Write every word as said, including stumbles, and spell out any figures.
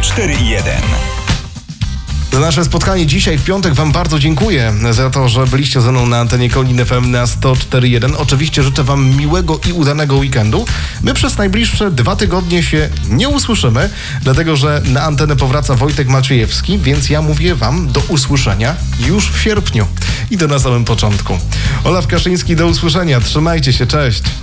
cztery jeden. Za nasze spotkanie dzisiaj w piątek Wam bardzo dziękuję za to, że byliście ze mną na antenie Kolin F M na sto cztery jeden. Oczywiście życzę Wam miłego i udanego weekendu. My przez najbliższe dwa tygodnie się nie usłyszymy, dlatego że na antenę powraca Wojtek Maciejewski, więc ja mówię Wam do usłyszenia już w sierpniu. I to na samym początku. Olaf Kaszyński, do usłyszenia. Trzymajcie się, cześć.